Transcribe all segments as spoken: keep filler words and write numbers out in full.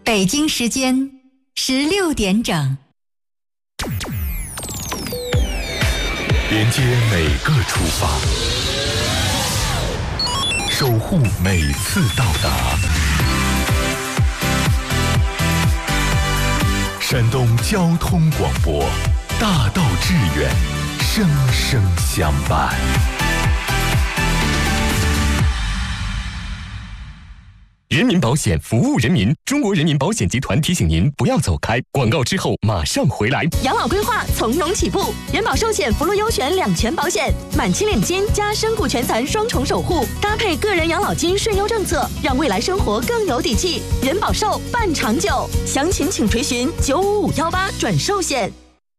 北京时间十六点整。 连接每个出发，守护每次到达。山东交通广播，大道致远，生生相伴。 人民保险服务人民，中国人民保险集团提醒您不要走开。广告之后马上回来。 养老规划从容起步，人保寿险福禄优选两全保险，满期领金加身故全残双重守护，搭配个人养老金税优政策，让未来生活更有底气。人保寿办长久，详情请垂询九五五幺八转寿险。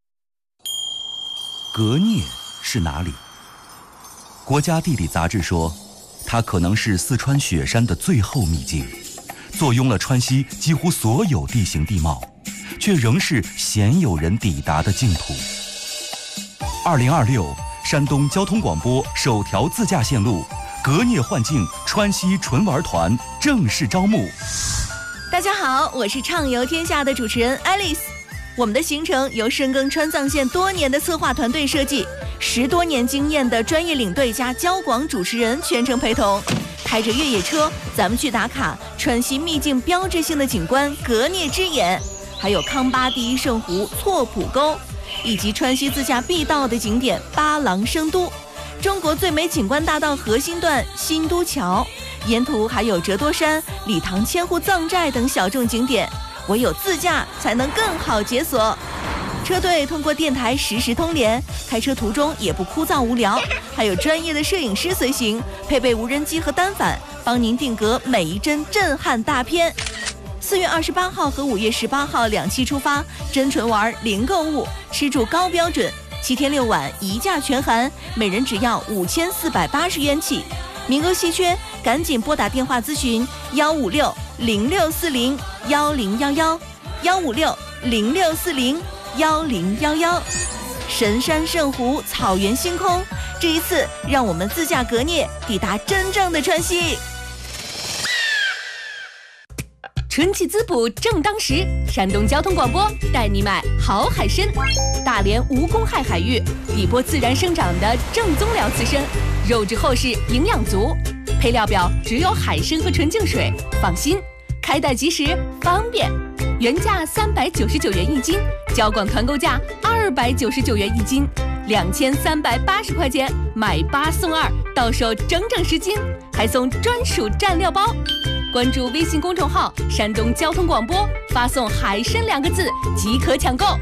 革聂是哪里？国家地理杂志说，它可能是四川雪山的最后秘境，坐拥了川西几乎所有地形地貌，却仍是鲜有人抵达的净土。二零二六，山东交通广播首条自驾线路革聂幻境川西纯玩团正式招募。 大家好，我是畅游天下的主持人 Alice。我们的行程由深耕川藏线多年的策划团队设计，十多年经验的专业领队加交广主持人全程陪同，开着越野车，咱们去打卡川西秘境标志性的景观革聂之眼，还有康巴第一圣湖错浦沟，以及川西自驾必到的景点八郎生都，中国最美景观大道核心段新都桥，沿途还有折多山、理塘千户藏寨等小众景点，唯有自驾才能更好解锁。车队通过电台实时通联，开车途中也不枯燥无聊，还有专业的摄影师随行，配备无人机和单反，帮您定格每一帧震撼大片。四月二十八号和五月十八号两期出发，真纯玩零购物，吃住高标准，七天六晚一价全含，每人只要五千四百八十元起，名额稀缺，赶紧拨打电话咨询幺五六零六四零幺零幺幺幺五六零六四零幺零幺幺。神山圣湖，草原星空，这一次让我们自驾革聂，抵达真正的川西。 春季滋补正当时，山东交通广播带你买好海参。大连无公害海域，底波自然生长的正宗辽刺参，肉质厚实，营养足。配料表只有海参和纯净水，放心，开袋即食，方便。原价三百九十九元一斤，交广团购价二百九十九元一斤，两千三百八十块钱买八送二，到手整整十斤，还送专属蘸料包。关注微信公众号山东交通广播，发送海参两个字即可抢购。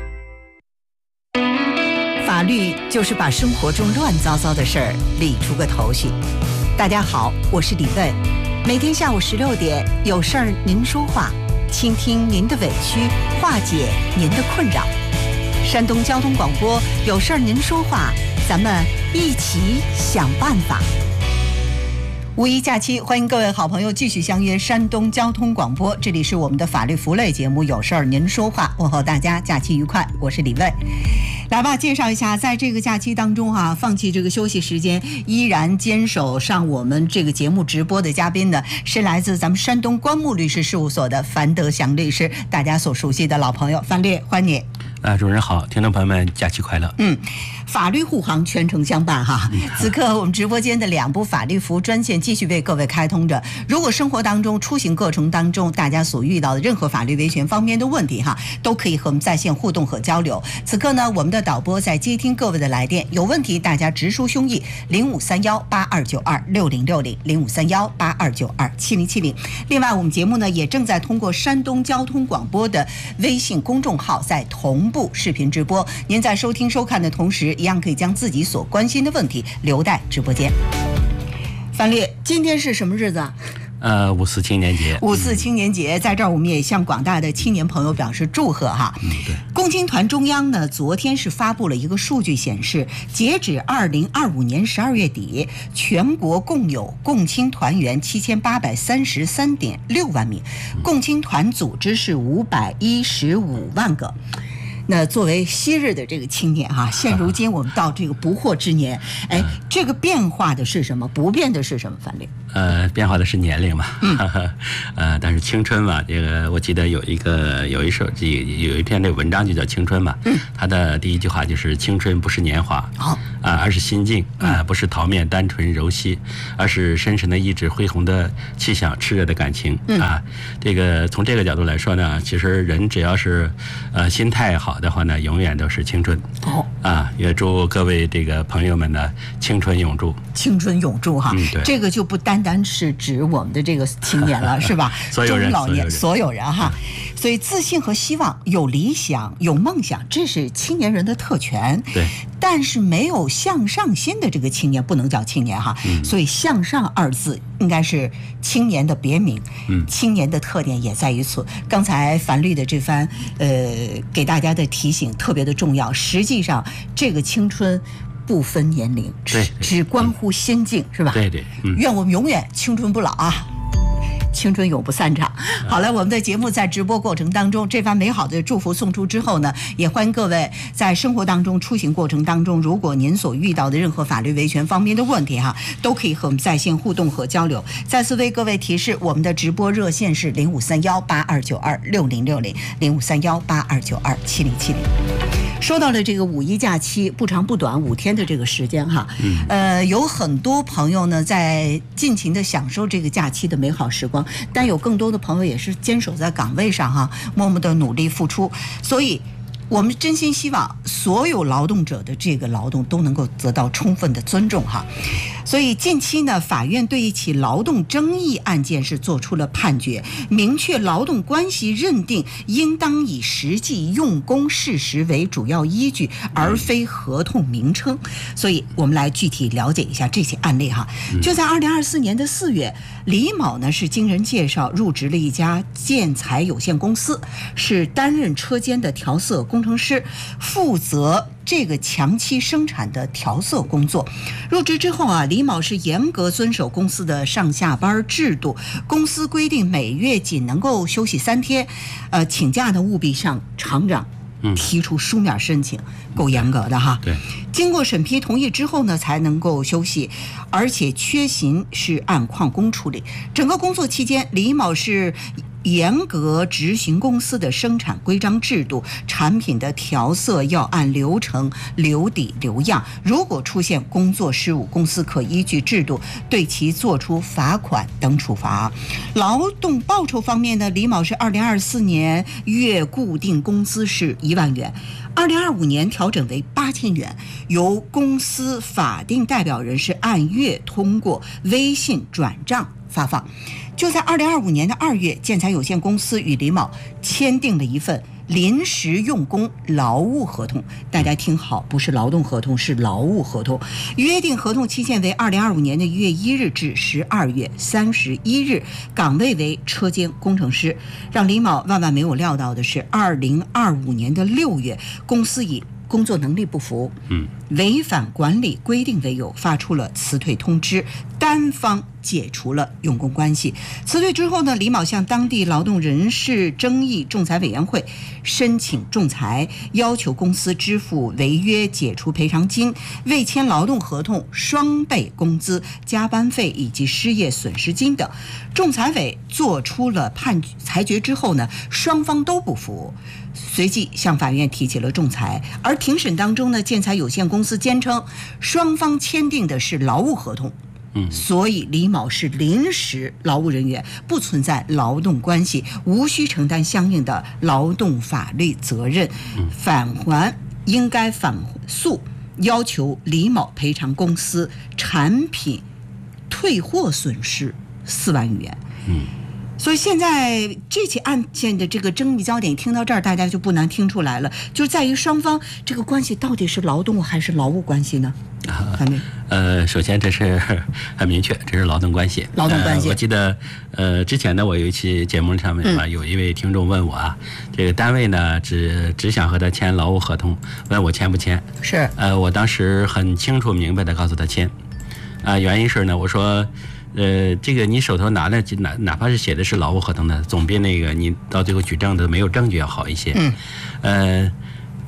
法律就是把生活中乱糟糟的事儿理出个头绪。大家好，我是李卫，每天下午十六点，有事儿您说话，倾听您的委屈，化解您的困扰。山东交通广播，有事儿您说话，咱们一起想办法。五一假期，欢迎各位好朋友继续相约山东交通广播，这里是我们的法律服务类节目，有事儿您说话，问候大家假期愉快，我是李卫。来吧，介绍一下，在这个假期当中哈、啊，放弃这个休息时间，依然坚守上我们这个节目直播的嘉宾呢，是来自咱们山东关牧律师事务所的樊德祥律师，大家所熟悉的老朋友，樊律，欢迎你。 啊，主持人好，听众朋友们，假期快乐。 嗯，法律护航，全程相伴哈。 嗯、 此刻我们直播间的两部法律服务专线继续为各位开通着。如果生活当中、出行过程当中，大家所遇到的任何法律维权方面的问题哈，都可以和我们在线互动和交流。此刻呢，我们的导播在接听各位的来电，有问题大家直抒胸臆，零五三幺八二九二六零六零，零五三幺八二九二七零七零。另外，我们节目呢也正在通过山东交通广播的微信公众号在同步视频直播，您在收听收看的同时，一样可以将自己所关心的问题留在直播间。樊律，今天是什么日子啊？ 呃，五四青年节。 五四青年节，在这儿我们也向广大的青年朋友表示祝贺哈。 嗯，对。 共青团中央呢，昨天是发布了一个数据显示，截止二零二五年十二月底，全国共有共青团员七千八百三十三点六万名，共青团组织是五百一十五万个。 那作为昔日的这个青年哈、啊，现如今我们到这个不惑之年，哎，这个变化的是什么？不变的是什么？樊律？ 呃，变化的是年龄嘛，嗯、呃，但是青春嘛，这个我记得有一个有一首这有一篇这文章就叫《青春》嘛，嗯，它的第一句话就是青春不是年华，好、哦、啊、呃，而是心境啊、呃，不是桃面单纯柔细，而是深沉的意志、恢宏的气象、炽热的感情、嗯、啊。这个从这个角度来说呢，其实人只要是呃心态好的话呢，永远都是青春。哦啊，也祝各位这个朋友们呢，青春永驻， 青春永驻哈。嗯，对，这个就不单单是指我们的这个青年了，是吧？ 所有人， 中老年， 所有人哈。所以自信和希望，有理想、有梦想，这是青年人的特权。 对。 但是没有向上心的这个青年不能叫青年哈。嗯。所以向上二字应该是青年的别名。嗯。青年的特点也在于此。刚才樊律的这番呃给大家的提醒特别的重要。实际上，这个青春不分年龄， 只只关乎心境，是吧？ 对对。 嗯。愿我们永远青春不老啊！青春永不散场。好了，我们的节目在直播过程当中，这番美好的祝福送出之后呢，也欢迎各位在生活当中、出行过程当中，如果您所遇到的任何法律维权方面的问题哈，都可以和我们在线互动和交流。再次为各位提示，我们的直播热线是零五三幺八二九二六零六零零五三幺八二九二七零七零。说到了这个五一假期不长不短五天的这个时间哈，嗯，呃，有很多朋友呢在尽情的享受这个假期的美好时光，但有更多的朋友也是坚守在岗位上哈，默默的努力付出，所以我们真心希望所有劳动者的这个劳动都能够得到充分的尊重哈。所以近期呢，法院对一起劳动争议案件是做出了判决，明确劳动关系认定应当以实际用工事实为主要依据，而非合同名称。所以我们来具体了解一下这起案例哈。就在二零二四年的四月，李某呢是经人介绍入职了一家建材有限公司，是担任车间的调色工程师，负责这个强期生产的调色工作。入职之后啊，李某是严格遵守公司的上下班制度，公司规定每月仅能够休息三天，呃，请假呢务必向厂长提出书面申请，够严格的哈。 对， 经过审批同意之后呢，才能够休息，而且缺勤是按旷工处理。整个工作期间，李某是严格执行公司的生产规章制度，产品的调色要按流程留底留样，如果出现工作失误，公司可依据制度对其作出罚款等处罚。劳动报酬方面呢，李某是二零二四年月固定工资是一万元，二零二五年调整为八千元，由公司法定代表人是按月通过微信转账发放。就在二零二五年的二月，建材有限公司与李某签订了一份临时用工劳务合同。大家听好，不是劳动合同，是劳务合同。约定合同期限为二零二五年的一月一日至十二月三十一日，岗位为车间工程师。让李某万万没有料到的是，二零二五年的六月，公司以工作能力不符，嗯，违反管理规定为由，发出了辞退通知，单方解除了用工关系。辞退之后呢，李某向当地劳动人事争议仲裁委员会申请仲裁，要求公司支付违约解除赔偿金、未签劳动合同双倍工资、加班费以及失业损失金等。仲裁委做出了判裁决之后呢，双方都不服，随即向法院提起了仲裁。而庭审当中呢，建材有限公司坚称双方签订的是劳务合同，嗯，所以李某是临时劳务人员，不存在劳动关系，无需承担相应的劳动法律责任，返还应该反诉，要求李某赔偿公司产品退货损失四万余元。嗯。所以现在这起案件的这个争议焦点，听到这儿大家就不难听出来了，就是在于双方这个关系到底是劳动还是劳务关系呢？ 啊，呃，首先这是很明确，这是劳动关系。 劳动关系。 呃、我记得，呃，之前呢，我有一期节目上面嘛，嗯、有一位听众问我啊，这个单位呢只只想和他签劳务合同，问我签不签？ 是。 呃，我当时很清楚明白的告诉他签。啊、呃，原因是呢，我说。呃，这个你手头拿的哪哪怕是写的是劳务合同的，总比那个你到最后举证的没有证据要好一些。嗯，呃，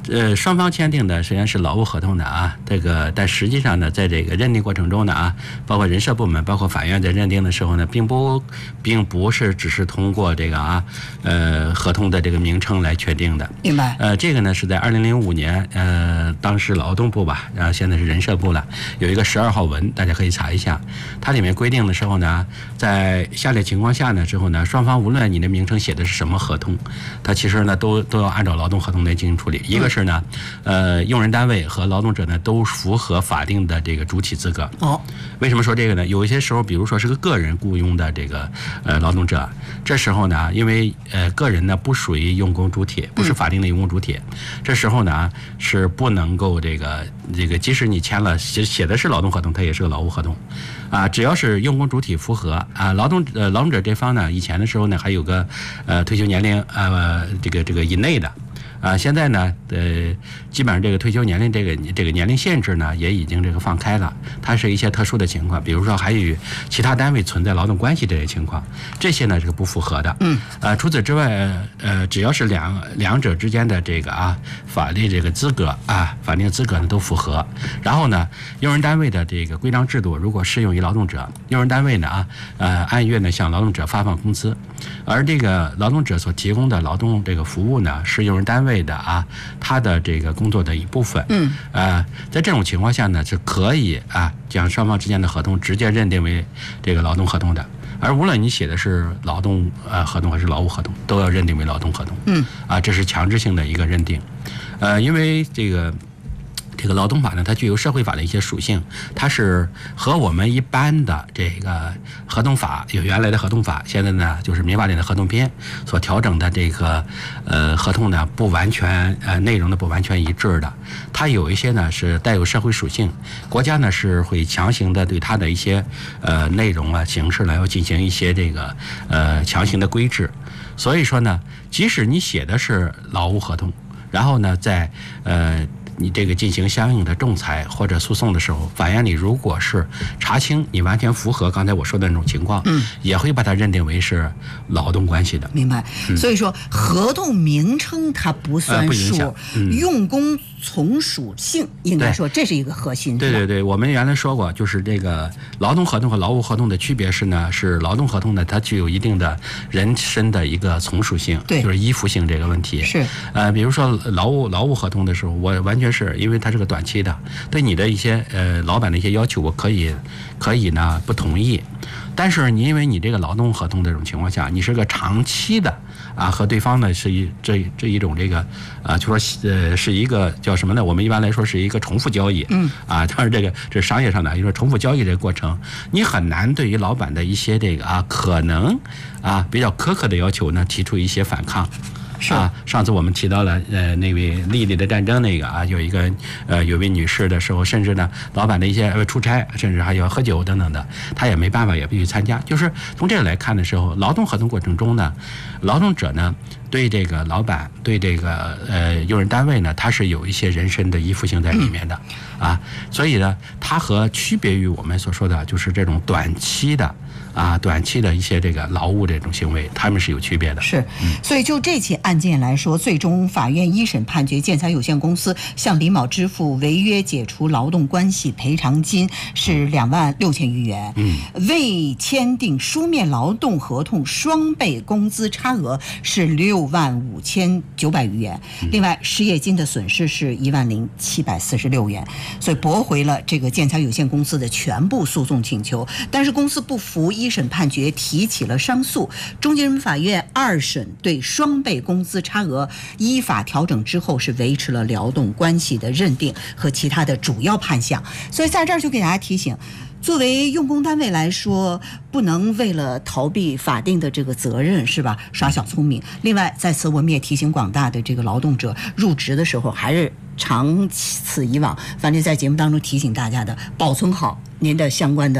呃，双方签订的虽然是劳务合同的啊，这个但实际上呢，在这个认定过程中呢啊，包括人社部门、包括法院在认定的时候呢，并不并不是只是通过这个啊，呃，合同的这个名称来确定的。 明白。 呃，这个呢是在二零零五年，呃，当时劳动部吧，然后现在是人社部了，有一个十二号文，大家可以查一下。它里面规定的时候呢，在下列情况下呢之后呢，双方无论你的名称写的是什么合同，它其实呢都都要按照劳动合同来进行处理。一个是呢，呃，用人单位和劳动者呢都符合法定的这个主体资格。 哦， 为什么说这个呢？有一些时候，比如说是个个人雇佣的这个呃劳动者，这时候呢，因为呃个人呢不属于用工主体，不是法定的用工主体，嗯、这时候呢是不能够这个这个，即使你签了写写的是劳动合同，它也是个劳务合同，啊，只要是用工主体符合啊，劳动呃劳动者这方呢，以前的时候呢还有个呃退休年龄呃这个这个以内的。啊，现在呢，呃，基本上这个退休年龄这个这个年龄限制呢，也已经这个放开了。它是一些特殊的情况，比如说还与其他单位存在劳动关系这些情况，这些呢是不符合的。嗯。呃，除此之外，呃，只要是两两者之间的这个啊法律这个资格啊法定资格呢都符合，然后呢，用人单位的这个规章制度如果适用于劳动者，用人单位呢啊呃按月呢向劳动者发放工资，而这个劳动者所提供的劳动这个服务呢是用人单位的啊，他的这个工作的一部分，嗯，呃，在这种情况下呢，是可以啊，将双方之间的合同直接认定为这个劳动合同的，而无论你写的是劳动呃合同还是劳务合同，都要认定为劳动合同，嗯，啊，这是强制性的一个认定，呃，因为这个。这个劳动法呢，它具有社会法的一些属性，它是和我们一般的这个合同法有原来的合同法，现在呢就是民法典的合同编所调整的这个呃合同呢不完全呃内容呢不完全一致的，它有一些呢是带有社会属性，国家呢是会强行的对它的一些呃内容啊形式呢要进行一些这个呃强行的规制，所以说呢，即使你写的是劳务合同，然后呢在呃。你这个进行相应的仲裁或者诉讼的时候，法院里如果是查清你完全符合刚才我说的那种情况，嗯，也会把它认定为是劳动关系的。 明白。嗯、所以说，合同名称它不算数，呃嗯、用工从属性应该说这是一个核心。 对对对，我们原来说过，就是这个劳动合同和劳务合同的区别是呢，是劳动合同呢它具有一定的人身的一个从属性，对，就是依附性这个问题。 是。 呃，比如说劳务劳务合同的时候，我完全是因为它是个短期的，对你的一些呃老板的一些要求，我可以可以呢不同意，但是你因为你这个劳动合同这种情况下，你是个长期的啊，和对方呢是一这这一种这个啊，就说呃是一个叫什么呢？我们一般来说是一个重复交易，嗯啊，当然这个这是商业上的，就说重复交易这个过程，你很难对于老板的一些这个啊可能啊比较苛刻的要求呢提出一些反抗。是啊，上次我们提到了呃那位莉莉的战争那个啊，有一个呃有位女士的时候，甚至呢老板的一些呃出差，甚至还有喝酒等等的，她也没办法，也必须参加。就是从这个来看的时候，劳动合同过程中呢，劳动者呢对这个老板对这个呃用人单位呢，他是有一些人身的依附性在里面的、嗯、啊，所以呢，它和区别于我们所说的就是这种短期的。啊，短期的一些这个劳务这种行为，他们是有区别的。 是，嗯、所以就这起案件来说，最终法院一审判决建材有限公司向李某支付违约解除劳动关系赔偿金是两万六千余元，嗯，未签订书面劳动合同双倍工资差额是六万五千九百余元，嗯、另外失业金的损失是一万零七百四十六元，所以驳回了这个建材有限公司的全部诉讼请求，但是公司不服。一审判决提起了上诉，中级人民法院二审对双倍工资差额依法调整之后是维持了劳动关系的认定和其他的主要判项。所以在这儿就给大家提醒，作为用工单位来说，不能为了逃避法定的这个责任，是吧？耍小聪明。另外，在此我们也提醒广大的这个劳动者，入职的时候还是长此以往，反正在节目当中提醒大家的，保存好您的相关的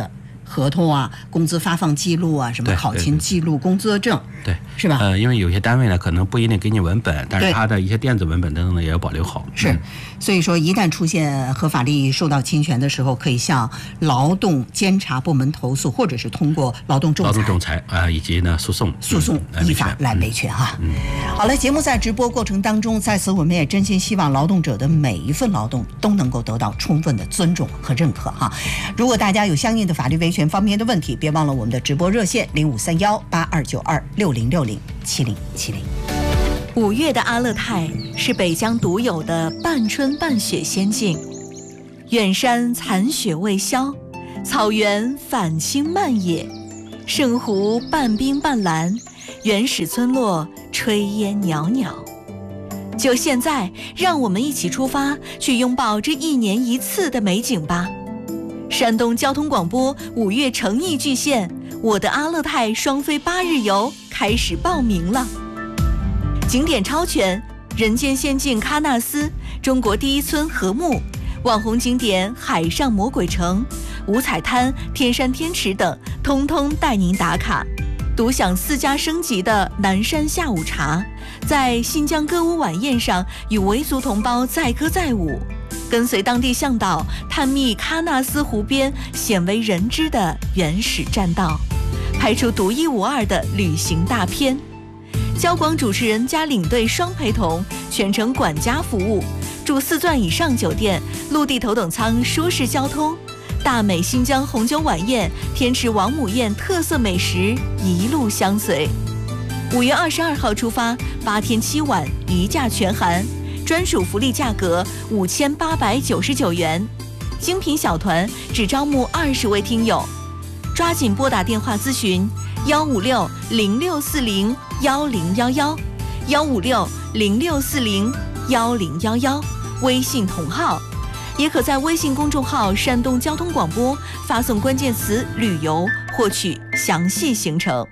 合同啊、工资发放记录啊、什么考勤记录、工资证， 对， 是吧？ 呃，因为有些单位呢，可能不一定给你文本，但是它的一些电子文本等等呢，也要保留好。 是，所以说一旦出现合法利益受到侵权的时候，可以向劳动监察部门投诉，或者是通过劳动仲裁、 劳动仲裁啊、呃，以及呢诉讼、 诉讼依法来维权哈。嗯，好了，节目在直播过程当中，在此我们也真心希望劳动者的每一份劳动都能够得到充分的尊重和认可哈。如果大家有相应的法律维权方面的问题，别忘了我们的直播热线零五三幺八二九二六零六零七零七零。 五月的阿勒泰是北疆独有的半春半雪仙境，远山残雪未消，草原返青漫野，圣湖半冰半蓝，原始村落炊烟袅袅。就现在，让我们一起出发，去拥抱这一年一次的美景吧。山东交通广播五月诚意巨献，我的阿勒泰双飞八日游开始报名了。景点超全，人间仙境喀纳斯，中国第一村禾木，网红景点海上魔鬼城、五彩滩、天山天池等，通通带您打卡。独享四家升级的南山下午茶，在新疆歌舞晚宴上与维族同胞载歌载舞，跟随当地向导探秘喀纳斯湖边鲜为人知的原始栈道，拍出独一无二的旅行大片。交广主持人加领队双陪同，全程管家服务，住四钻以上酒店，陆地头等舱舒适交通。大美新疆红酒晚宴、天池王母宴特色美食一路相随。五月二十二号出发，八天七晚一价全含，专属福利价格五千八百九十九元，精品小团只招募二十位听友，抓紧拨打电话咨询幺五六零六四零幺零幺幺幺五六零六四零幺零幺幺，微信同号。也可在微信公众号山东交通广播发送关键词旅游获取详细行程。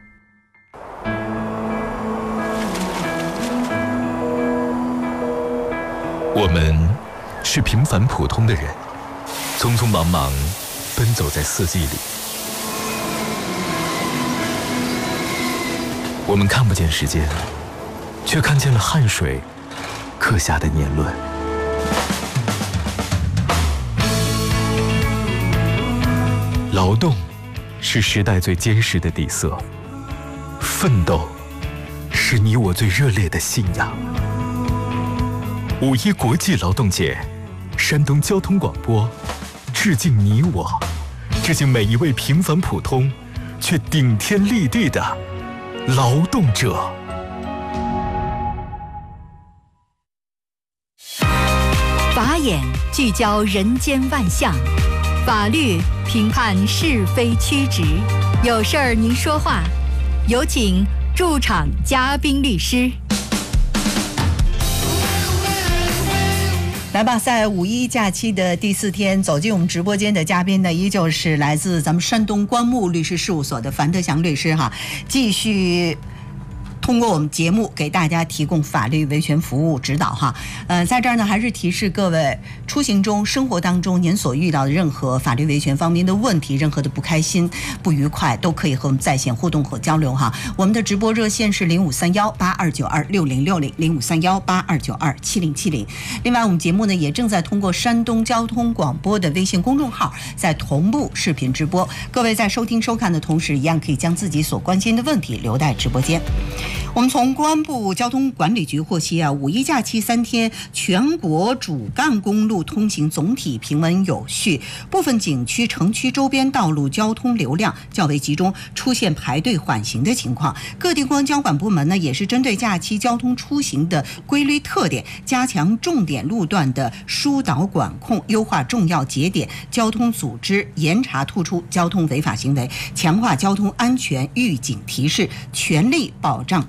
我们是平凡普通的人，匆匆忙忙奔走在四季里。我们看不见时间，却看见了汗水刻下的年轮。劳动是时代最坚实的底色，奋斗是你我最热烈的信仰。五一国际劳动节，山东交通广播致敬你我，致敬每一位平凡普通却顶天立地的劳动者。 法眼聚焦人间万象，法律评判是非曲直，有事儿您说话，有请驻场嘉宾律师。 来吧，在五一假期的第四天，走进我们直播间的嘉宾呢，依旧是来自咱们山东关木律师事务所的樊德祥律师哈，继续通过我们节目给大家提供法律维权服务指导哈。呃，在这儿呢，还是提示各位，出行中、生活当中您所遇到的任何法律维权方面的问题，任何的不开心、不愉快，都可以和我们在线互动和交流哈。我们的直播热线是零五三幺八二九二六零六零零五三幺八二九二七零七零。另外，我们节目呢也正在通过山东交通广播的微信公众号在同步视频直播。各位在收听收看的同时，一样可以将自己所关心的问题留在直播间。我们从公安部交通管理局获悉啊，五一假期三天，全国主干公路通行总体平稳有序，部分景区、城区周边道路交通流量较为集中，出现排队缓行的情况。各地公安交管部门呢，也是针对假期交通出行的规律特点，加强重点路段的疏导管控，优化重要节点交通组织，严查突出交通违法行为，强化交通安全预警提示，全力保障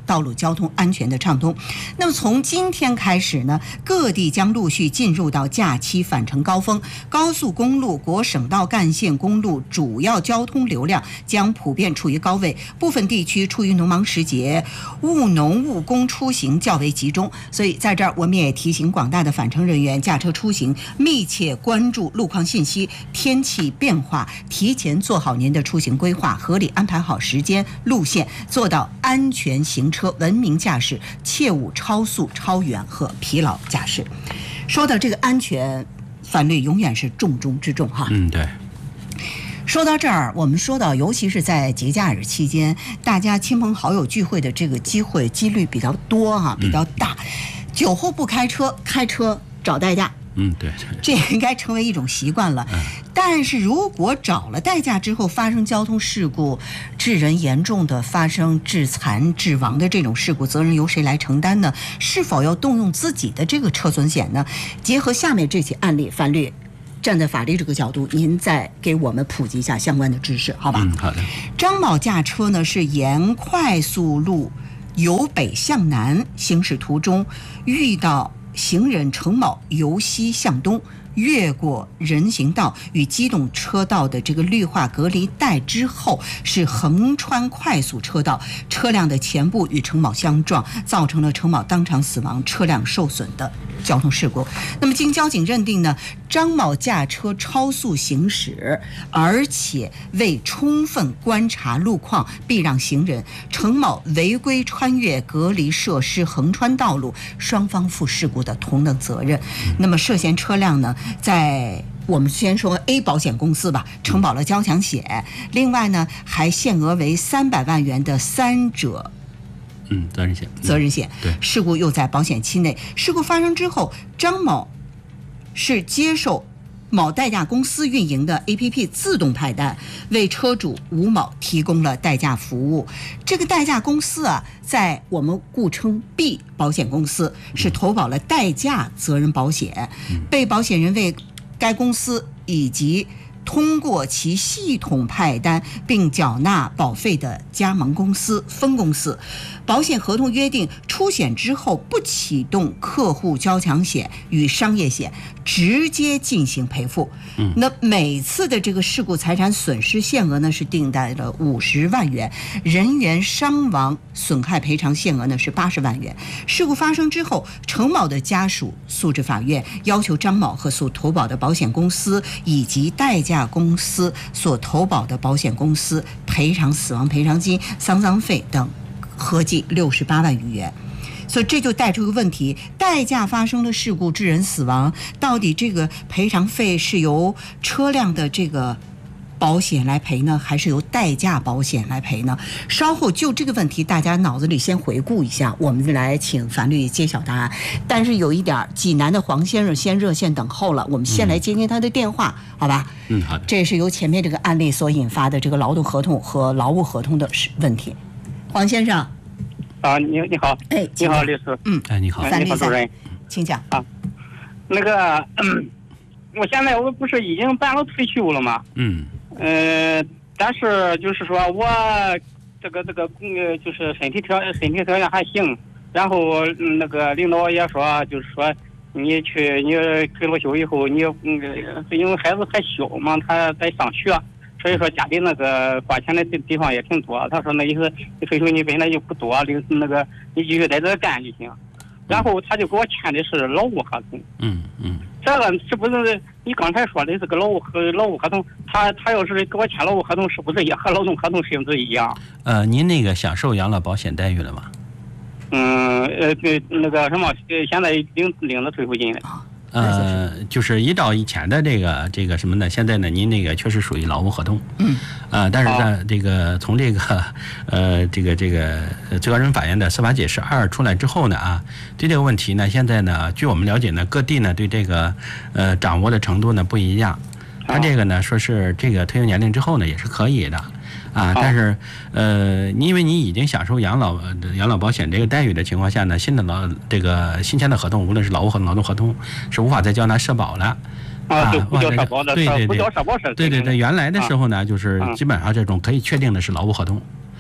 道路交通安全的畅通。那么从今天开始呢，各地将陆续进入到假期返程高峰，高速公路、国省道干线公路主要交通流量将普遍处于高位，部分地区处于农忙时节，务农务工出行较为集中。所以在这儿我们也提醒广大的返程人员，驾车出行密切关注路况信息、天气变化，提前做好您的出行规划，合理安排好时间路线，做到安全行车、文明驾驶，切勿超速、超远和疲劳驾驶。说到这个安全，法律永远是重中之重哈。 嗯，对。 说到这儿，我们说到，尤其是在节假日期间，大家亲朋好友聚会的这个机会几率比较多哈，比较大。嗯、酒后不开车，开车找代驾。 嗯，对， 这也应该成为一种习惯了。嗯、但是如果找了代驾之后发生交通事故，致人严重的发生致残致亡的这种事故，责任由谁来承担呢？是否要动用自己的这个车损险呢？结合下面这起案例，范律站在法律这个角度，您再给我们普及一下相关的知识，好吧？ 嗯，好的。 张某驾车呢是沿快速路由北向南行驶途中，遇到行人程某由西向东越过人行道与机动车道的这个绿化隔离带之后，是横穿快速车道，车辆的前部与程某相撞，造成了程某当场死亡，车辆受损的交通事故。那么经交警认定呢，张某驾车超速行驶，而且未充分观察路况避让行人，程某违规穿越隔离设施横穿道路，双方负事故的同等责任。那么涉嫌车辆呢，在我们先说 A 保险公司吧，承保了交强险，另外呢还限额为三百万元的三者嗯责任险责任险。 对， 事故又在保险期内。事故发生之后，张某是接受某代驾公司运营的 A P P 自动派单，为车主吴某提供了代驾服务。这个代驾公司啊，在我们故称 B 保险公司，是投保了代驾责任保险，被保险人为该公司以及通过其系统派单并缴纳保费的加盟公司、分公司。保险合同约定，出险之后不启动客户交强险与商业险，直接进行赔付。嗯，那每次的这个事故财产损失限额呢是定在了五十万元，人员伤亡损害赔偿限额呢是八十万元。事故发生之后，程某的家属诉至法院，要求张某和所投保的保险公司以及代驾公司所投保的保险公司赔偿死亡赔偿金、丧葬费等合计六十八万余元。所以这就带出个问题，代驾发生了事故致人死亡，到底这个赔偿费是由车辆的这个保险来赔呢，还是由代驾保险来赔呢？稍后就这个问题，大家脑子里先回顾一下，我们来请樊律揭晓答案。但是有一点，济南的黄先生先热线等候了，我们先来接听他的电话，嗯、好吧？ 嗯，好的。 这是由前面这个案例所引发的这个劳动合同和劳务合同的问题。黄先生。 啊，你你好， 哎， 你好，律师， 嗯， 哎，你好， 哎、你好，主任， 请讲啊。那个，嗯、我现在我不是已经办了退休了吗？ 嗯， 呃，但是就是说我这个这个呃，就是身体条身体条件还行，然后、嗯、那个领导也说，就是说你去你退了休以后，你嗯，因为孩子还小嘛，他在上学。所以说家里那个花钱的地方也挺多，他说那以后你退休你本来就不多，领那个你继续在这干就行。然后他就给我签的是劳务合同。 嗯嗯。 这个是不是你刚才说的这个劳务和劳务合同？他他要是给我签劳务合同，是不是也和劳动合同性质一样？ 呃，您那个享受养老保险待遇了吗？ 嗯呃对那个什么，现在领领了退休金了。 呃，就是依照以前的这个这个什么呢？现在呢，您那个确实属于劳务合同， 嗯， 呃，但是在这个从这个呃这个这个最高人民法院的司法解释二出来之后呢，啊，对这个问题呢，现在呢，据我们了解呢，各地呢对这个呃掌握的程度呢不一样，他这个呢说是这个退休年龄之后呢也是可以的。啊，但是，呃，因为你已经享受养老养老保险这个待遇的情况下呢，新的劳这个新签的合同，无论是劳务合同、劳动合同，是无法再交纳社保了。 啊，就不交社保的， 对对对， 不交社保是。 对对对，原来的时候呢，就是基本上这种可以确定的是劳务合同。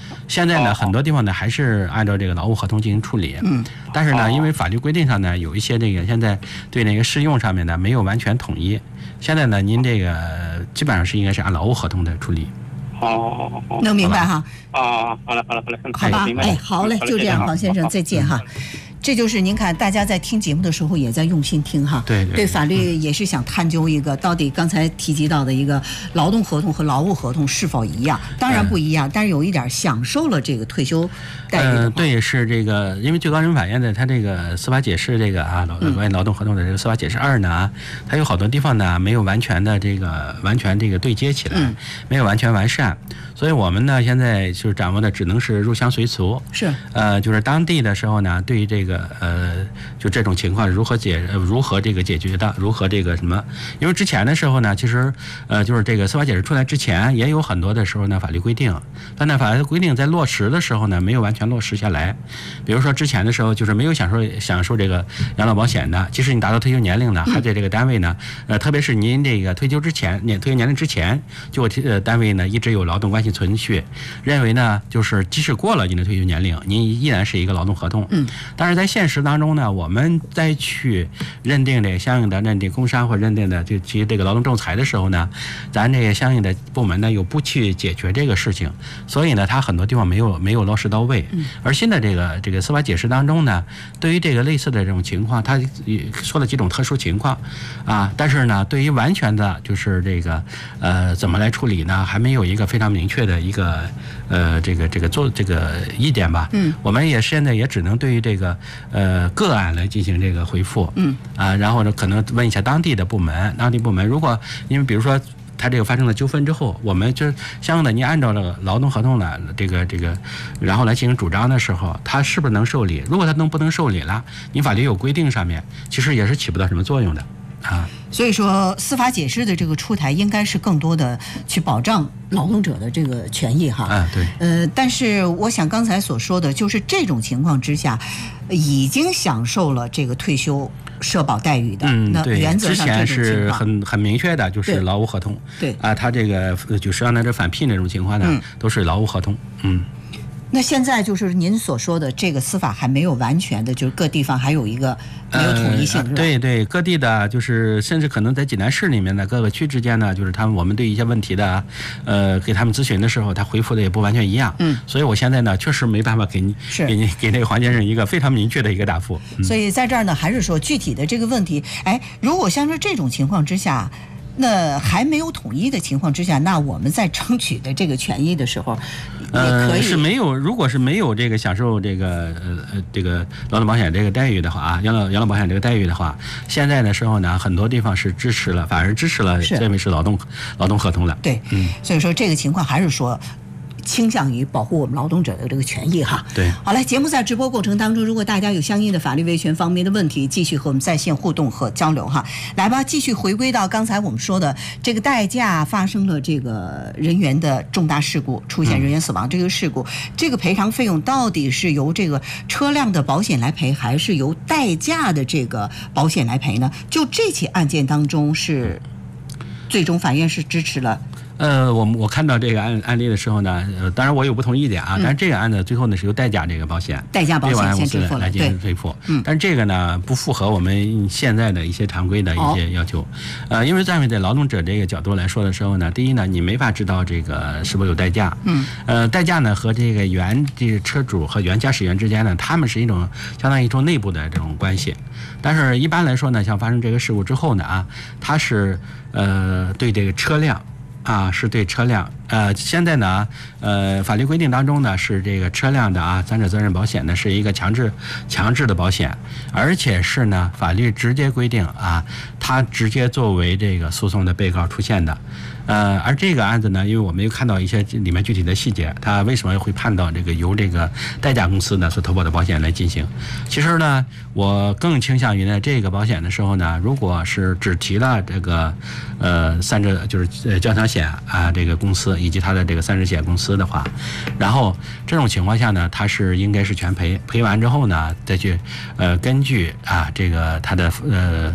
现在呢，很多地方呢还是按照这个劳务合同进行处理。嗯，但是呢，因为法律规定上呢有一些这个现在对那个适用上面呢没有完全统一。现在呢，您这个基本上是应该是按劳务合同的处理。 哦， 能明白哈？ 啊，好了好了好了， 好吧，哎，好嘞，就这样，黄先生，再见哈。这就是您看，大家在听节目的时候也在用心听哈。 对对。 对法律也是想探究一个，到底刚才提及到的一个劳动合同和劳务合同是否一样？当然不一样，但是有一点享受了这个退休待遇的。 呃，对，是这个，因为最高人民法院的它这个司法解释这个啊，劳关于劳动合同的这个司法解释二呢，它有好多地方呢没有完全的这个完全这个对接起来，嗯、没有完全完善，所以我们呢现在就是掌握的只能是入乡随俗。 是。 呃，就是当地的时候呢，对于这个。呃，就这种情况如何解呃如何这个解决的，如何这个什么？因为之前的时候呢，其实呃就是这个司法解释出来之前，也有很多的时候呢法律规定，但呢法律规定在落实的时候呢，没有完全落实下来。比如说之前的时候，就是没有享受享受这个养老保险的，即使你达到退休年龄了，还在这个单位呢，呃，特别是您这个退休之前，年退休年龄之前，就呃单位呢一直有劳动关系存续，认为呢就是即使过了您的退休年龄，您依然是一个劳动合同。嗯，但是在现实当中呢，我们再去认定这相应的认定工伤或认定的就其这个劳动仲裁的时候呢，咱这个相应的部门呢又不去解决这个事情，所以呢，它很多地方没有没有落实到位。而新的这个这个司法解释当中呢，对于这个类似的这种情况，它说了几种特殊情况啊，但是呢，对于完全的就是这个呃怎么来处理呢，还没有一个非常明确的一个呃这个这个做这个意见吧。嗯，我们也现在也只能对于这个呃。呃，个案来进行这个回复，嗯啊，然后呢，可能问一下当地的部门，当地部门如果因为比如说他这个发生了纠纷之后，我们就相应的你按照了劳动合同的这个这个，然后来进行主张的时候，他是不是能受理？如果他能不能受理了，你法律有规定上面其实也是起不到什么作用的。啊， 所以说司法解释的这个出台，应该是更多的去保障劳动者的这个权益哈。 啊，对。 呃，但是我想刚才所说的，就是这种情况之下，已经享受了这个退休社保待遇的， 嗯， 那原则上之前是很很明确的，就是劳务合同。 对。 啊，他这个就是让他这返聘这种情况呢，嗯、都是劳务合同。嗯。 那现在就是您所说的这个司法还没有完全的，就是各地方还有一个没有统一性， 呃、是吧？对对，各地的就是甚至可能在济南市里面的各个区之间呢，就是他们我们对一些问题的，呃，给他们咨询的时候，他回复的也不完全一样。嗯，所以我现在呢，确实没办法给你给你给那个黄先生一个非常明确的一个答复。 嗯、所以在这儿呢，还是说具体的这个问题，哎，如果像是这种情况之下。那还没有统一的情况之下，那我们在争取的这个权益的时候，也可以、 呃、是没有，如果是没有这个享受这个呃呃这个劳动保险这个待遇的话啊，养老养老保险这个待遇的话，现在的时候呢，很多地方是支持了，反而支持了，认为是劳动劳动合同了。 对，嗯，所以说这个情况还是说。倾向于保护我们劳动者的这个权益哈。 对， 好嘞，节目在直播过程当中，如果大家有相应的法律维权方面的问题，继续和我们在线互动和交流哈。来吧，继续回归到刚才我们说的这个代驾发生了这个人员的重大事故，出现人员死亡这个事故，嗯、这个赔偿费用到底是由这个车辆的保险来赔，还是由代驾的这个保险来赔呢？就这起案件当中是，最终法院是支持了。 呃，我我看到这个案案例的时候呢，呃，当然我有不同意见啊，嗯、但是这个案子最后呢是由代驾这个保险， 代驾保险先支付了， 来进行支付。嗯，但是这个呢不符合我们现在的一些常规的一些要求，哦、呃，因为站在劳动者这个角度来说的时候呢，第一呢，你没法知道这个是否有代驾，嗯，呃，代驾呢和这个原这个车主和原驾驶员之间呢，他们是一种相当于一种内部的这种关系，但是一般来说呢，像发生这个事故之后呢啊，它是呃对这个车辆。啊，是对车辆，呃，现在呢，呃，法律规定当中呢，是这个车辆的啊，三者责任保险呢是一个强制强制的保险，而且是呢，法律直接规定啊，它直接作为这个诉讼的被告出现的，呃，而这个案子呢，因为我没有看到一些里面具体的细节，它为什么会判到这个由这个代驾公司呢所投保的保险来进行？其实呢，我更倾向于呢，这个保险的时候呢，如果是只提了这个呃三者就是呃交强险啊这个公司以及它的这个三者险公司的话，然后这种情况下呢，它是应该是全赔，赔完之后呢，再去呃根据啊这个它的呃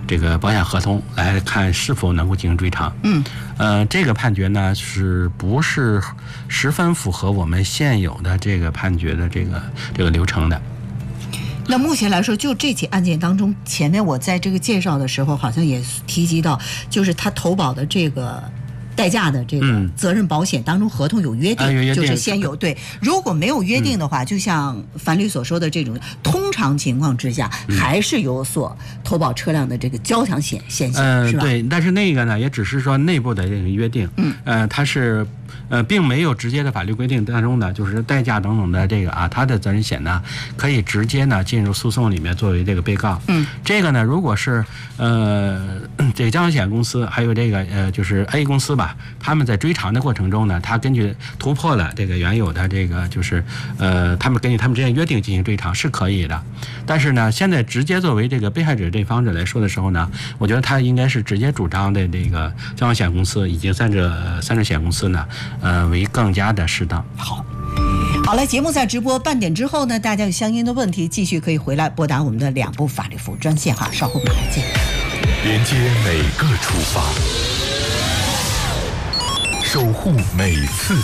这个保险合同来看是否能够进行追偿。 嗯， 呃，这个判决呢是不是十分符合我们现有的这个判决的这个这个流程的？ 那目前来说，就这起案件当中，前面我在这个介绍的时候，好像也提及到，就是他投保的这个代驾的这个责任保险当中，合同有约定， 嗯啊、约定就是先有对，如果没有约定的话，嗯、就像樊律所说的这种，通常情况之下，嗯、还是有所投保车辆的这个交强险险险， 呃、 是吧？ 对，但是那个呢，也只是说内部的这个约定， 嗯， 呃，它是。呃，并没有直接的法律规定当中呢，就是代驾等等的这个啊，他的责任险呢，可以直接呢进入诉讼里面作为这个被告。 嗯， 这个呢，如果是呃这个交强险公司还有这个呃就是 A 公司吧，他们在追偿的过程中呢，他根据突破了这个原有的这个就是呃他们根据他们之间约定进行追偿是可以的。但是呢，现在直接作为这个被害者这方者来说的时候呢，我觉得他应该是直接主张的这个交强险公司以及三者三者险公司呢。呃，为更加的适当。 好，好了，节目在直播半点之后呢，大家有相应的问题，继续可以回来拨打我们的两部法律服务专线哈，稍后马上见。 连接每个出发，守护每次